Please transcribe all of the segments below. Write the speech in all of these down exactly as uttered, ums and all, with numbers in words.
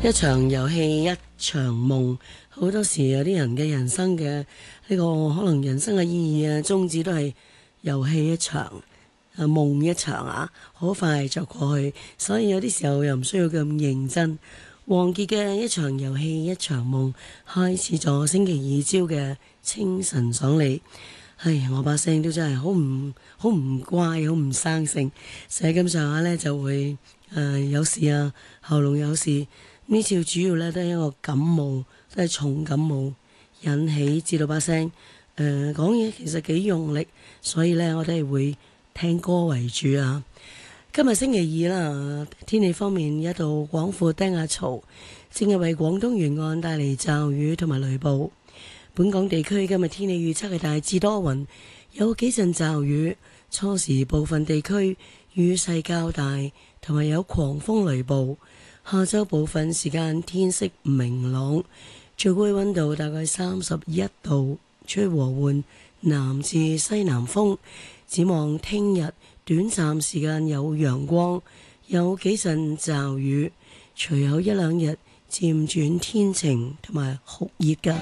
一場遊戲一場夢，好多時有啲人嘅人生嘅呢個可能人生嘅意義啊宗旨都係遊戲一場啊夢一場啊，好快就過去，所以有啲時候又唔需要咁認真。王傑嘅一場遊戲一場夢開始咗星期二朝嘅清晨爽利。唉，我把聲都真係好唔好唔乖，好唔生性，寫咁上下呢就會誒、呃、有事啊，喉嚨有事。呢次主要咧都係一個感冒，都係重感冒引起，至到把聲誒講嘢其實幾用力，所以咧我哋係會聽歌為主啊。今日星期二啦，天氣方面一道廣闊低壓槽正係為廣東沿岸帶嚟驟雨同埋雷暴。本港地區今日天氣預測係大致多雲，有幾陣驟雨，初時部分地區雨勢較大，同埋有狂風雷暴。下晝部分時間天色明朗，最高溫度大概三十一度，吹和緩南至西南風。展望聽日短暫時間有陽光，有幾陣驟雨，隨後一兩日漸轉天晴同埋酷熱㗎。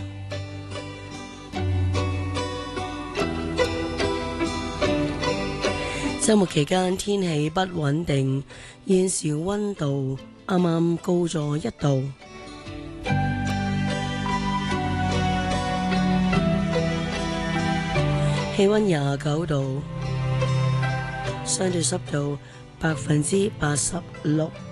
周末期間天氣不穩定，現時溫度啱啱高咗一度，氣溫廿九度，相對濕度百分之八十六。